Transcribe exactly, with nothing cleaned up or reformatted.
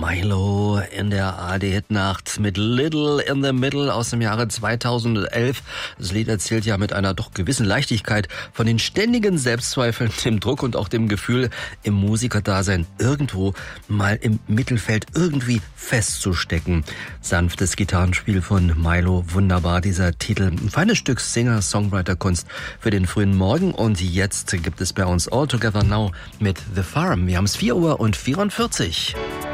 Milo in der A R D-Hitnacht mit Little in the Middle aus dem Jahre zweitausendelf. Das Lied erzählt ja mit einer doch gewissen Leichtigkeit von den ständigen Selbstzweifeln, dem Druck und auch dem Gefühl, im Musikerdasein irgendwo mal im Mittelfeld irgendwie festzustecken. Sanftes Gitarrenspiel von Milo, wunderbar dieser Titel. Ein feines Stück Singer-Songwriter-Kunst für den frühen Morgen. Und jetzt gibt es bei uns All Together Now mit The Farm. Wir haben es vier Uhr und vierundvierzig.